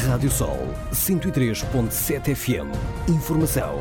Rádio Sol 103.7 FM. Informação.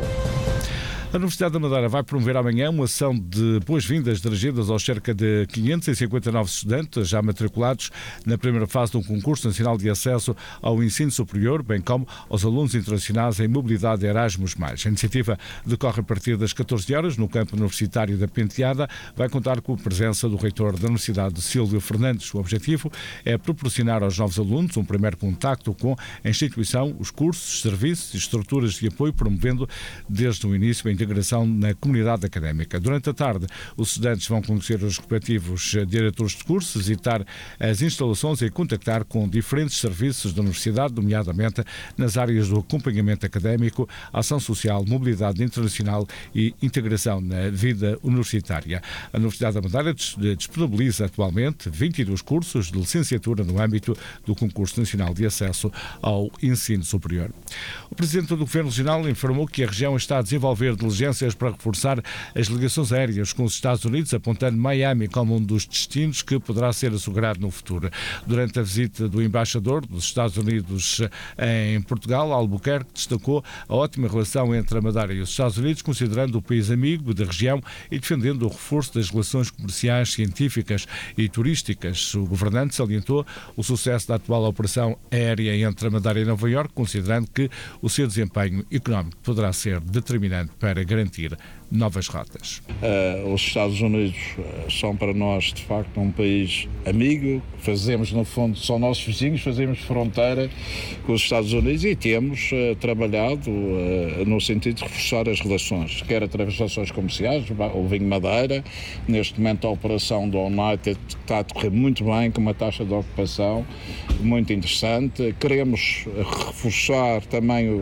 A Universidade da Madeira vai promover amanhã uma ação de boas-vindas dirigidas aos cerca de 559 estudantes já matriculados na primeira fase do concurso nacional de acesso ao ensino superior, bem como aos alunos internacionais em mobilidade Erasmus+. A iniciativa decorre a partir das 14 horas no campo universitário da Penteada. Vai contar com a presença do reitor da Universidade, Silvio Fernandes. O objetivo é proporcionar aos novos alunos um primeiro contacto com a instituição, os cursos, serviços e estruturas de apoio, promovendo desde o início a integração na comunidade académica. Durante a tarde, os estudantes vão conhecer os respectivos diretores de cursos, visitar as instalações e contactar com diferentes serviços da universidade, nomeadamente nas áreas do acompanhamento académico, ação social, mobilidade internacional e integração na vida universitária. A Universidade da Madeira disponibiliza atualmente 22 cursos de licenciatura no âmbito do Concurso Nacional de Acesso ao Ensino Superior. O Presidente do Governo Regional informou que a região está a desenvolver diligências para reforçar as ligações aéreas com os Estados Unidos, apontando Miami como um dos destinos que poderá ser assegurado no futuro. Durante a visita do embaixador dos Estados Unidos em Portugal, Albuquerque destacou a ótima relação entre a Madeira e os Estados Unidos, considerando o país amigo da região e defendendo o reforço das relações comerciais, científicas e turísticas. O governante salientou o sucesso da atual operação aérea entre a Madeira e Nova Iorque, considerando que o seu desempenho económico poderá ser determinante para garantir novas rotas. Os Estados Unidos são para nós, de facto, um país amigo. Fazemos, no fundo, são nossos vizinhos, fazemos fronteira com os Estados Unidos e temos trabalhado no sentido de reforçar as relações, quer através de relações comerciais, o Vinho Madeira. Neste momento, a operação do United está a decorrer muito bem, com uma taxa de ocupação muito interessante. Queremos reforçar também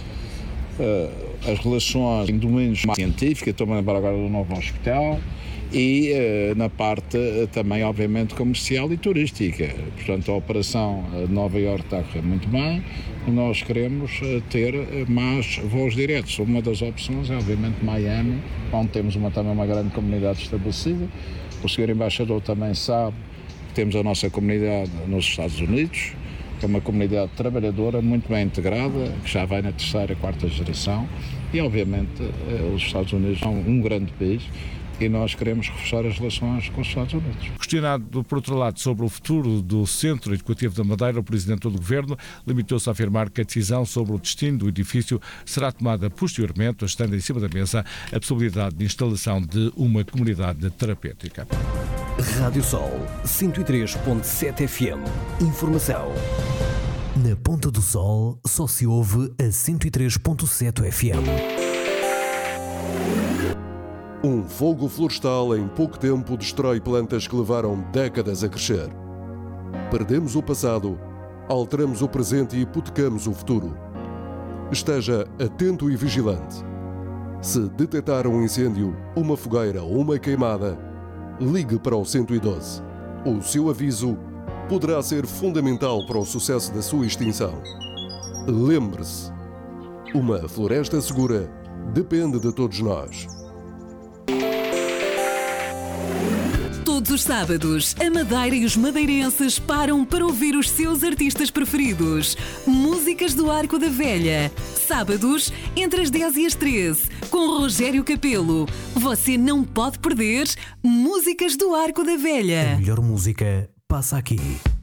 as relações em domínios científicos, estou-me a lembrar agora do novo hospital, e na parte também, obviamente, comercial e turística. Portanto, a operação de Nova Iorque está a correr muito bem e nós queremos ter mais voos diretos. Uma das opções é, obviamente, Miami, onde temos também uma grande comunidade estabelecida. O Sr. Embaixador também sabe que temos a nossa comunidade nos Estados Unidos, que é uma comunidade trabalhadora muito bem integrada, que já vai na terceira, quarta geração, e obviamente os Estados Unidos são um grande país e nós queremos reforçar as relações com os Estados Unidos. Questionado, por outro lado, sobre o futuro do Centro Educativo da Madeira, o Presidente do Governo limitou-se a afirmar que a decisão sobre o destino do edifício será tomada posteriormente, estando em cima da mesa a possibilidade de instalação de uma comunidade terapêutica. Rádio Sol 103.7 FM. Informação. Na Ponta do Sol só se ouve a 103.7 FM. Um fogo florestal em pouco tempo destrói plantas que levaram décadas a crescer. Perdemos o passado, alteramos o presente e hipotecamos o futuro. Esteja atento e vigilante. Se detectar um incêndio, uma fogueira ou uma queimada, ligue para o 112. O seu aviso poderá ser fundamental para o sucesso da sua extinção. Lembre-se, uma floresta segura depende de todos nós. Todos os sábados, a Madeira e os madeirenses param para ouvir os seus artistas preferidos. Músicas do Arco da Velha. Sábados, entre as 10 e as 13, com Rogério Capelo. Você não pode perder Músicas do Arco da Velha. A melhor música passa aqui.